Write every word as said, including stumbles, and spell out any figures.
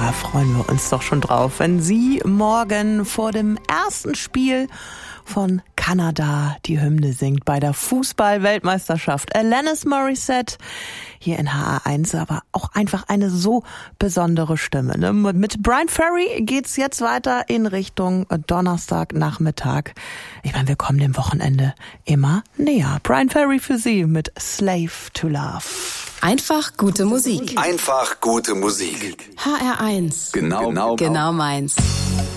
Da freuen wir uns doch schon drauf, wenn sie morgen vor dem ersten Spiel von Kanada die Hymne singt bei der Fußball-Weltmeisterschaft. Alanis Morissette hier in H R eins, aber auch einfach eine so besondere Stimme. Ne? Mit Bryan Ferry geht's jetzt weiter in Richtung Donnerstagnachmittag. Ich meine, wir kommen dem Wochenende immer näher. Bryan Ferry für Sie mit Slave to Love. Einfach gute Musik. Einfach gute Musik. H R eins. Genau, genau, genau meins.